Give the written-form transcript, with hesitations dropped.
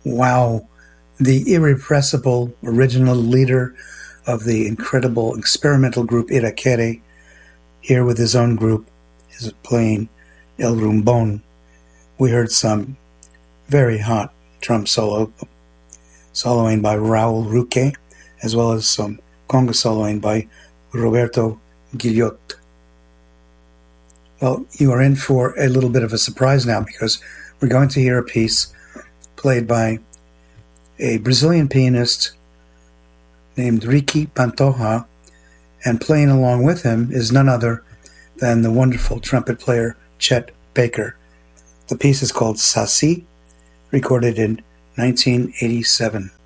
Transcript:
Wow, the irrepressible original leader of the incredible experimental group Irakere, here with his own group, is playing El Rumbón. We heard some very hot drum soloing by Raul Ruque, as well as some conga soloing by Roberto Guillot. Well, you are in for a little bit of a surprise now, because we're going to hear a piece played by a Brazilian pianist named Ricky Pantoja, and playing along with him is none other than the wonderful trumpet player Chet Baker. The piece is called Saci, recorded in 1987.